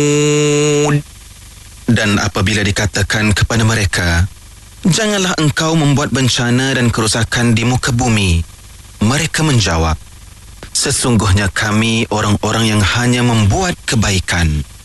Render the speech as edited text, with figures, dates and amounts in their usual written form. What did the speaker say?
Dan apabila dikatakan kepada mereka, janganlah engkau membuat bencana dan kerosakan di muka bumi, mereka menjawab, sesungguhnya kami orang-orang yang hanya membuat kebaikan.